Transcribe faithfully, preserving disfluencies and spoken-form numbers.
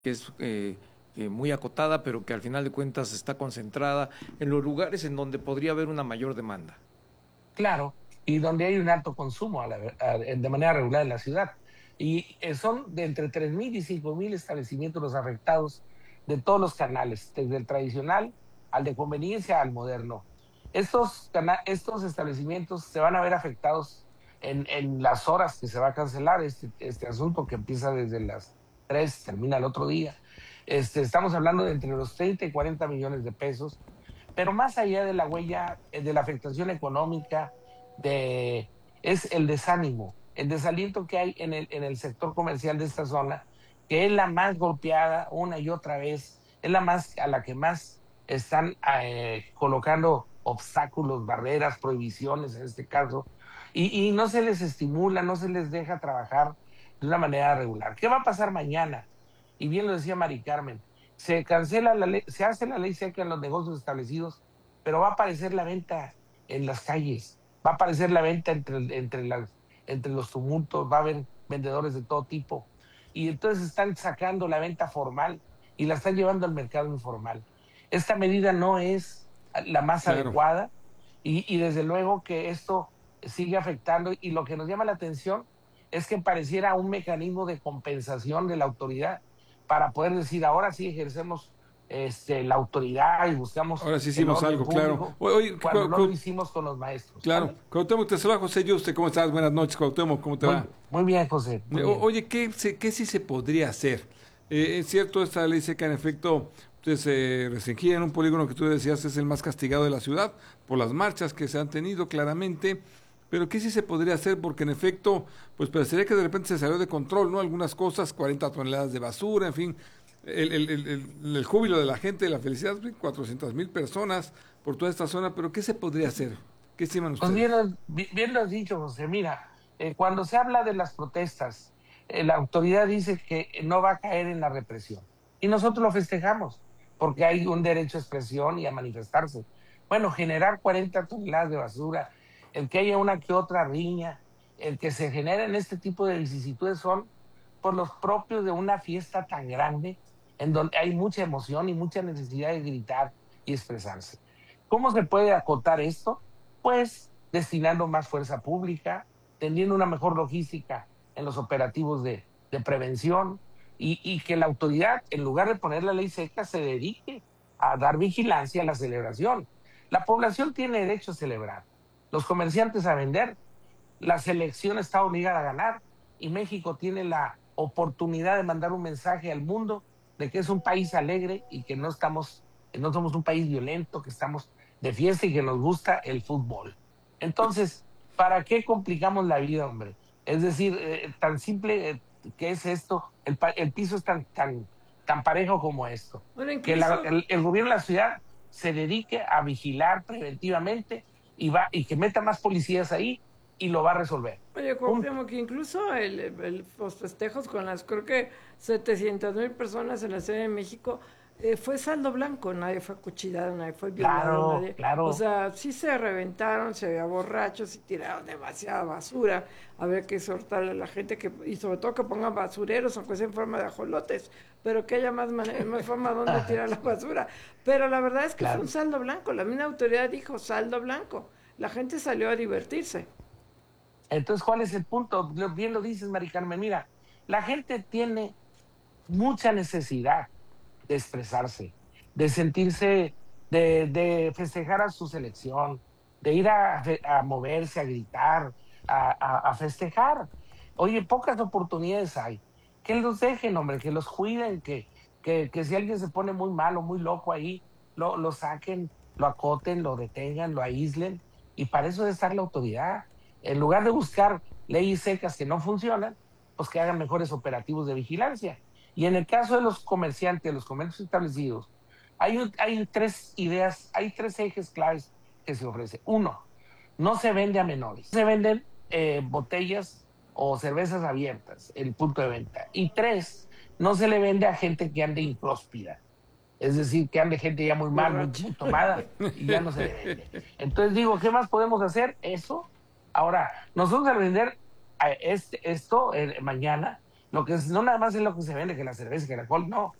que es eh, eh, muy acotada, pero que al final de cuentas está concentrada en los lugares en donde podría haber una mayor demanda. Claro, y donde hay un alto consumo a la- a- de manera regular en la ciudad. Y eh, son de entre tres mil y cinco mil establecimientos los afectados de todos los canales, desde el tradicional al de conveniencia al moderno. Estos, cana- estos establecimientos se van a ver afectados en, en las horas que se va a cancelar este, este asunto, que empieza desde las tres, termina el otro día. Este, estamos hablando de entre los treinta y cuarenta millones de pesos, pero más allá de la huella, eh, de la afectación económica, de, es el desánimo, el desaliento que hay en el, en el sector comercial de esta zona, que es la más golpeada una y otra vez, es la más a la que más están eh, colocando obstáculos, barreras, prohibiciones en este caso, y, y no se les estimula, no se les deja trabajar de una manera regular. ¿Qué va a pasar mañana? Y bien lo decía Mari Carmen, se cancela la ley, se hace la ley seca en los negocios establecidos, pero va a aparecer la venta en las calles, va a aparecer la venta entre, entre, las, entre los tumultos, va a haber vendedores de todo tipo. Y entonces están sacando la venta formal y la están llevando al mercado informal. Esta medida no es la más Claro. adecuada y, y desde luego que esto sigue afectando, y lo que nos llama la atención es que pareciera un mecanismo de compensación de la autoridad para poder decir, ahora sí ejercemos este, la autoridad y buscamos Ahora sí el hicimos orden algo, claro. público, Oye, cuando cu- no lo cu- hicimos con los maestros. claro. ¿Vale? Cuauhtémoc, te saluda José Yuste, ¿cómo estás? Buenas noches, Cuauhtémoc, ¿cómo te Muy, va? muy bien, José, muy O- bien. oye, ¿qué, se- ¿qué sí se podría hacer? Eh, es cierto, esta ley seca en efecto pues, se restringía en un polígono que tú decías es el más castigado de la ciudad por las marchas que se han tenido claramente, pero ¿qué sí se podría hacer? Porque en efecto, pues parecería que de repente se salió de control, ¿no? Algunas cosas, cuarenta toneladas de basura, en fin, el, el, el, el, el júbilo de la gente, la felicidad, cuatrocientas mil personas por toda esta zona, pero ¿qué se podría hacer? ¿Qué estiman Pues ustedes? bien, lo- bi- bien lo has dicho, José. Mira, eh, cuando se habla de las protestas, eh, la autoridad dice que no va a caer en la represión. Y nosotros lo festejamos, porque hay un derecho a expresión y a manifestarse. Bueno, generar cuarenta toneladas de basura, el que haya una que otra riña, el que se generen este tipo de vicisitudes son por los propios de una fiesta tan grande, en donde hay mucha emoción y mucha necesidad de gritar y expresarse. ¿Cómo se puede acotar esto? Pues destinando más fuerza pública, teniendo una mejor logística en los operativos de, de prevención, y, y que la autoridad, en lugar de poner la ley seca, se dedique a dar vigilancia a la celebración. La población tiene derecho a celebrar, los comerciantes a vender, la selección está obligada a ganar, y México tiene la oportunidad de mandar un mensaje al mundo de que es un país alegre y que no estamos, no somos un país violento, que estamos de fiesta y que nos gusta el fútbol. Entonces, ¿para qué complicamos la vida, hombre? Es decir, eh, tan simple eh, que es esto, el, el piso es tan, tan, tan parejo como esto, Bueno, que la, incluso el, el gobierno de la ciudad se dedique a vigilar preventivamente y, va, y que meta más policías ahí y lo va a resolver. Oye, Punto. Cuauhtémoc, que incluso el, el- los festejos con las, creo que setecientas mil personas en la Ciudad de México, eh, fue saldo blanco, nadie fue acuchillado, nadie fue violado, Claro, nadie, o claro. sea, sí se reventaron, se había borrachos y tiraron demasiada basura, había que exhortarle a la gente que, y sobre todo que pongan basureros, aunque sea en forma de ajolotes, pero que haya más, mane- más forma donde tirar la basura. Pero la verdad es que fue un Claro. saldo blanco, la misma autoridad dijo saldo blanco, la gente salió a divertirse. Entonces, ¿cuál es el punto? Bien lo dices, Mari Carmen. Mira, la gente tiene mucha necesidad de expresarse, de sentirse, de, de festejar a su selección, de ir a, a moverse, a gritar, a, a, a, festejar. Oye, pocas oportunidades hay. Que los dejen, hombre, que los cuiden, que, que, que si alguien se pone muy malo, muy loco ahí, lo, lo saquen, lo acoten, lo detengan, lo aíslen. Y para eso debe estar la autoridad. En lugar de buscar leyes secas que no funcionan, pues que hagan mejores operativos de vigilancia. Y en el caso de los comerciantes, los comercios establecidos, hay, hay tres ideas, hay tres ejes claves que se ofrece. Uno, no se vende a menores, se venden eh, botellas o cervezas abiertas, el punto de venta. Y tres, no se le vende a gente que ande impróspida, es decir, que ande gente ya muy mal, muy, Borracho. muy tomada, y ya no se le vende. Entonces digo, ¿qué más podemos hacer? Eso. Ahora, nosotros al vender este, esto eh, mañana, Lo que es, no nada más es lo que se vende, que la cerveza, que el alcohol, no.